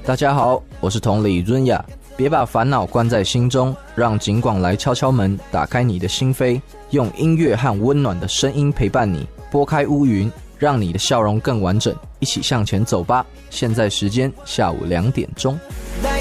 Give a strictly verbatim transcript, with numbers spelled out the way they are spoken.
大家好，我是同理润雅，别把烦恼关在心中，让景广来敲敲门，打开你的心扉，用音乐和温暖的声音陪伴你，拨开乌云，让你的笑容更完整，一起向前走吧。现在时间下午两点钟。